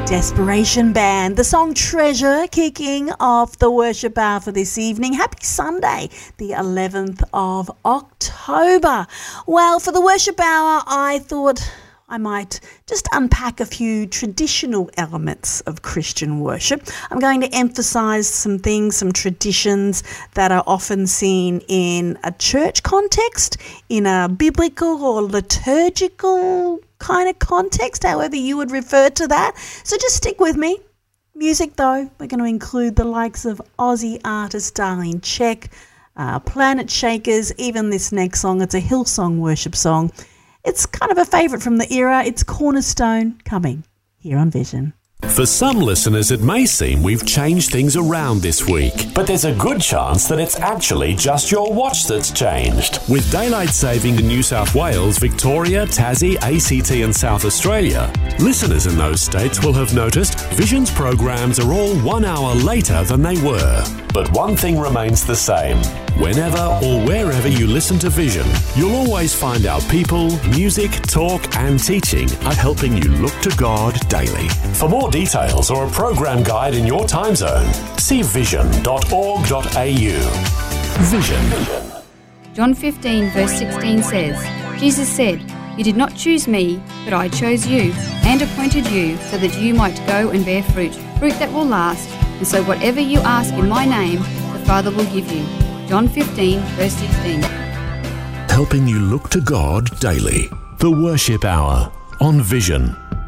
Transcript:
Desperation Band, the song Treasure, kicking off the worship hour for this evening. Happy Sunday, the 11th of October. Well, for the worship hour, I thought I might just unpack a few traditional elements of Christian worship. I'm going to emphasise some things, some traditions that are often seen in a church context, in a biblical or liturgical kind of context, however you would refer to that. So just stick with me. Music, though, we're going to include the likes of Aussie artist Darlene Check, Planet Shakers, even this next song. It's a Hillsong worship song. It's kind of a favourite from the era. It's Cornerstone, coming here on Vision. For some listeners, it may seem we've changed things around this week, but there's a good chance that it's actually just your watch that's changed. With daylight saving in New South Wales, Victoria, Tassie, ACT and South Australia, listeners in those states will have noticed Vision's programs are all 1 hour later than they were. But one thing remains the same. Whenever or wherever you listen to Vision, you'll always find our people, music, talk and teaching are helping you look to God daily. For more details or a program guide in your time zone, see vision.org.au. Vision. John 15 verse 16 says, Jesus said, "You did not choose me, but I chose you and appointed you so that you might go and bear fruit that will last, and so whatever you ask in my name, the Father will give you." John 15 verse 16. Helping you look to God daily. The Worship Hour on Vision.